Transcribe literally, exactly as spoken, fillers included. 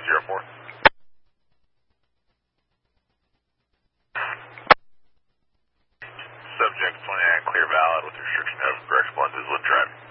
zero four. Subject twenty-nine clear valid with restriction of correct lenses, live drive.